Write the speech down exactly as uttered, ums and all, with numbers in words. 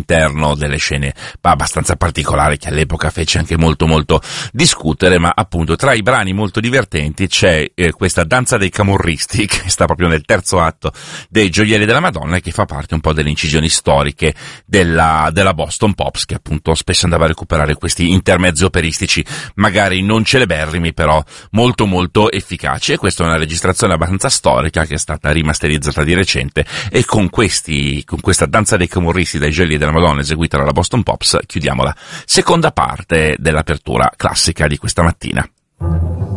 all'interno delle scene abbastanza particolari che all'epoca fece anche molto molto discutere, ma appunto tra i brani molto divertenti c'è eh, questa danza dei camorristi che sta proprio nel terzo atto dei Gioielli della Madonna e che fa parte un po' delle incisioni storiche della, della Boston Pops, che appunto spesso andava a recuperare questi intermezzi operistici magari non celeberrimi però molto molto efficaci. E questa è una registrazione abbastanza storica che è stata rimasterizzata di recente, e con questi con questa danza dei camorristi dai Gioielli della Madonna eseguita dalla Boston Pops chiudiamo la seconda parte dell'apertura classica di questa mattina.